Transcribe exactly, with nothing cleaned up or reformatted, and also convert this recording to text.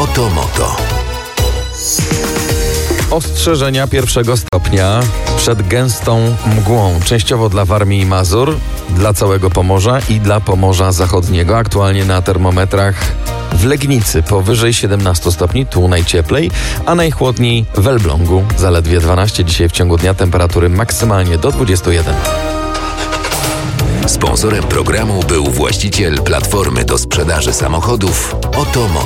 Oto Moto. Ostrzeżenia pierwszego stopnia przed gęstą mgłą, częściowo dla Warmii i Mazur, dla całego Pomorza i dla Pomorza Zachodniego. Aktualnie na termometrach w Legnicy powyżej siedemnaście stopni, tu najcieplej, a najchłodniej w Elblągu zaledwie dwanaście. Dzisiaj w ciągu dnia temperatury maksymalnie do dwudziestu jeden. Sponsorem programu był właściciel platformy do sprzedaży samochodów Oto Moto.